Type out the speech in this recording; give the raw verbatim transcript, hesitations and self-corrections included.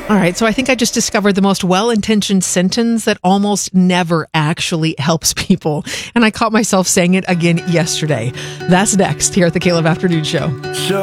All right, so I think I just discovered the most well-intentioned sentence that almost never actually helps people. And I caught myself saying it again yesterday. That's next here at the Caleb Afternoon Show. So